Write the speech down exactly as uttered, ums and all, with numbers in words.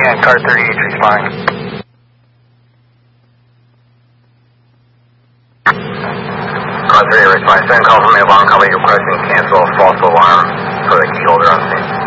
and car thirty-eight responding. Car thirty-eight responding. Send call from Avon Company requesting cancel false alarm for the key holder on scene.